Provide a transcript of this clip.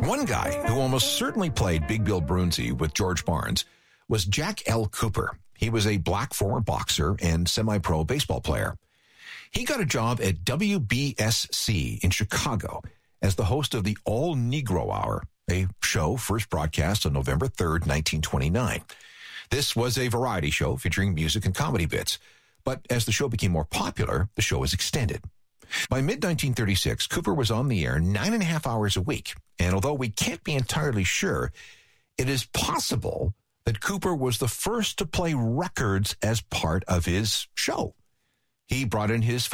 One guy who almost certainly played Big Bill Broonzy with George Barnes was Jack L. Cooper. He was a black former boxer and semi-pro baseball player. He got a job at WBSC in Chicago as the host of the All Negro Hour, a show first broadcast on November 3rd, 1929. This was a variety show featuring music and comedy bits. But as the show became more popular, the show was extended. By mid-1936, Cooper was on the air 9.5 hours a week. And although we can't be entirely sure, it is possible that Cooper was the first to play records as part of his show. He brought in his